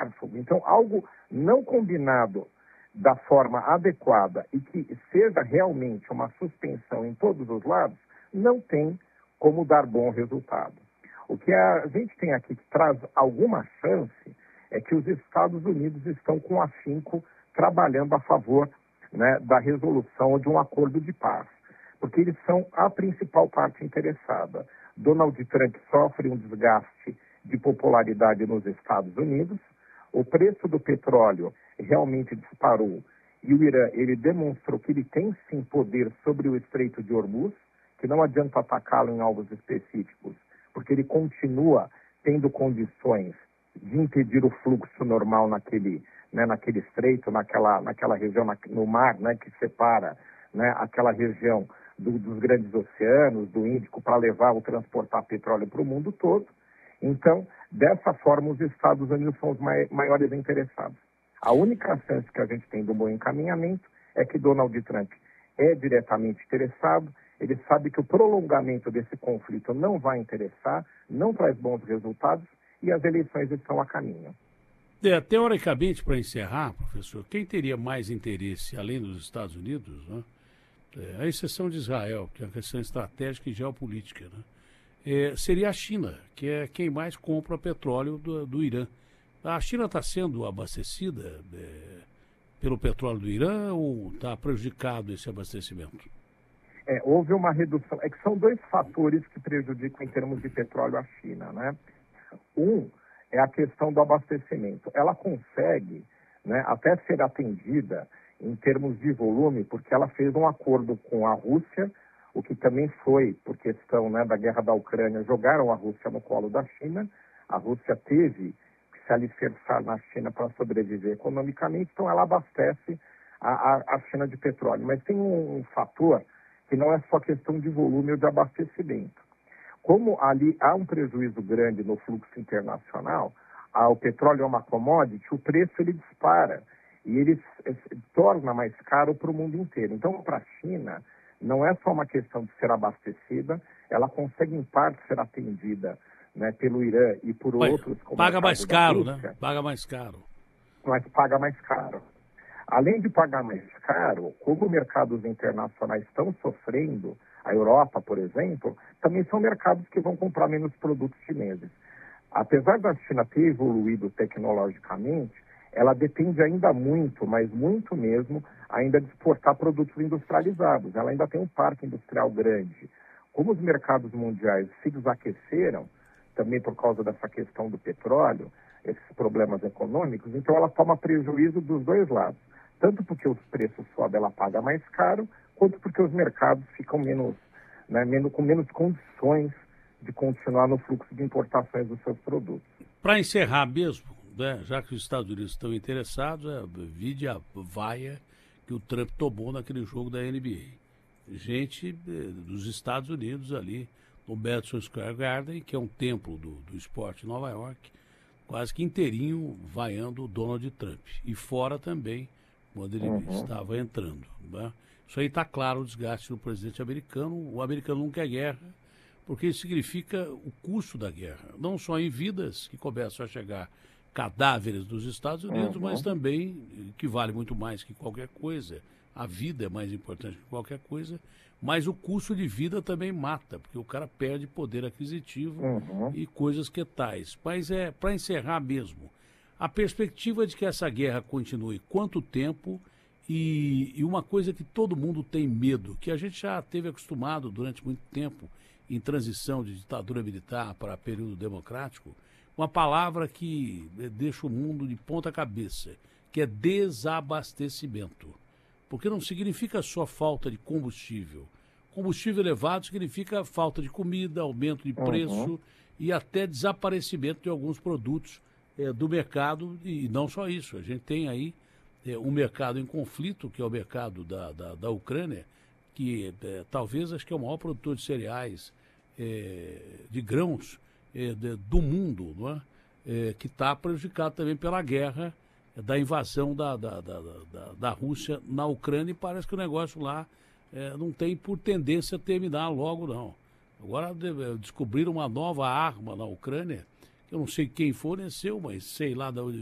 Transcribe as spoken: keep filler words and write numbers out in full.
fogo. Então, algo não combinado da forma adequada e que seja realmente uma suspensão em todos os lados, não tem como dar bom resultado. O que a gente tem aqui que traz alguma chance é que os Estados Unidos estão com afinco trabalhando a favor, né, da resolução ou de um acordo de paz, porque eles são a principal parte interessada. Donald Trump sofre um desgaste de popularidade nos Estados Unidos, o preço do petróleo realmente disparou e o Irã, ele demonstrou que ele tem sim poder sobre o Estreito de Hormuz, que não adianta atacá-lo em alvos específicos, porque ele continua tendo condições de impedir o fluxo normal naquele, né, naquele estreito, naquela, naquela região, na, no mar, né, que separa, né, aquela região do, dos grandes oceanos, do Índico, para levar ou transportar petróleo para o mundo todo. Então, dessa forma, os Estados Unidos são os mai, maiores interessados. A única chance que a gente tem do bom encaminhamento é que Donald Trump é diretamente interessado, ele sabe que o prolongamento desse conflito não vai interessar, não traz bons resultados e as eleições estão a caminho. É, teoricamente, para encerrar, professor, quem teria mais interesse, além dos Estados Unidos, né? É, a exceção de Israel, que é uma questão estratégica e geopolítica, né? É, seria a China, que é quem mais compra petróleo do, do Irã. A China está sendo abastecida é, pelo petróleo do Irã ou está prejudicado esse abastecimento? É, houve uma redução. É que são dois fatores que prejudicam em termos de petróleo a China, né? Um é a questão do abastecimento. Ela consegue, né, até ser atendida em termos de volume, porque ela fez um acordo com a Rússia, o que também foi, por questão, né, da guerra da Ucrânia, jogaram a Rússia no colo da China. A Rússia teve que se alicerçar na China para sobreviver economicamente, então ela abastece a, a, a China de petróleo. Mas tem um, um fator que não é só questão de volume ou de abastecimento. Como ali há um prejuízo grande no fluxo internacional, ah, o petróleo é uma commodity, o preço ele dispara e ele se, se torna mais caro para o mundo inteiro. Então, para a China, não é só uma questão de ser abastecida, ela consegue em parte ser atendida, né, pelo Irã e por Mas outros. Como paga mais caro, Rússia, né? Paga mais caro. Mas paga mais caro. Além de pagar mais caro, como mercados internacionais estão sofrendo, a Europa, por exemplo, também são mercados que vão comprar menos produtos chineses. Apesar da China ter evoluído tecnologicamente, ela depende ainda muito, mas muito mesmo, ainda de exportar produtos industrializados. Ela ainda tem um parque industrial grande. Como os mercados mundiais se desaqueceram, também por causa dessa questão do petróleo, esses problemas econômicos, então ela toma prejuízo dos dois lados. Tanto porque os preços sobem, ela paga mais caro, quanto porque os mercados ficam menos, né, menos, com menos condições de continuar no fluxo de importações dos seus produtos. Para encerrar mesmo, né, já que os Estados Unidos estão interessados, é, vide a vaia que o Trump tomou naquele jogo da N B A. Gente eh, dos Estados Unidos ali, no Madison Square Garden, que é um templo do, do esporte em Nova York, quase que inteirinho vaiando o Donald Trump. E fora também, quando ele uhum. estava entrando. Né? Isso aí está claro, o desgaste do presidente americano. O americano não quer guerra, porque isso significa o custo da guerra. Não só em vidas, que começam a chegar cadáveres dos Estados Unidos, uhum. mas também, que vale muito mais que qualquer coisa, a vida é mais importante que qualquer coisa, mas o custo de vida também mata, porque o cara perde poder aquisitivo uhum. e coisas que tais. Mas é para encerrar mesmo, a perspectiva de que essa guerra continue quanto tempo e, e uma coisa que todo mundo tem medo, que a gente já teve acostumado durante muito tempo em transição de ditadura militar para período democrático, uma palavra que deixa o mundo de ponta cabeça, que é desabastecimento. Porque não significa só falta de combustível. Combustível elevado significa falta de comida, aumento de preço uhum. e até desaparecimento de alguns produtos é, do mercado. E não só isso, a gente tem aí é, um mercado em conflito, que é o mercado da, da, da Ucrânia, que é, talvez acho que é o maior produtor de cereais, é, de grãos é, de, do mundo, não é? É, que está prejudicado também pela guerra da invasão da, da, da, da, da Rússia na Ucrânia, e parece que o negócio lá é, não tem por tendência a terminar logo, não. Agora de, descobriram uma nova arma na Ucrânia, que eu não sei quem forneceu, mas sei lá de onde